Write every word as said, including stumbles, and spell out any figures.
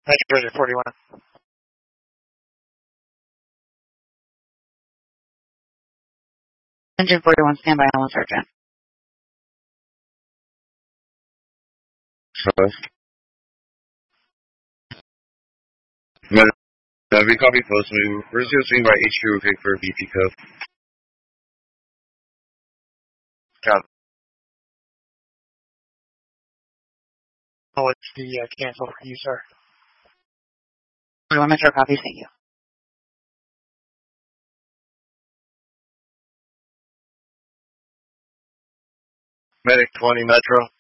Nitrogen forty-one. Engine forty-one, standby on one Sergeant. Hello. Medic, uh, we copy post move. We're just going to swing by H Q okay for V P code. Got it. Oh, it's the uh, cancel for you, sir. forty-one Metro copies, thank you. Medic twenty Metro.